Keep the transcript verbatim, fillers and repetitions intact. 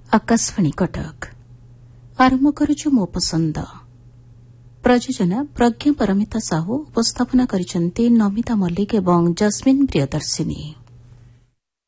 आकाशवाणी कटक आरंभ करुछु मो पसंद प्रयोजना प्रज्ञा परमिता साहू उपस्थापना करिसेंती नमिता मल्लिक एवं जस्मिन प्रियदर्शिनी।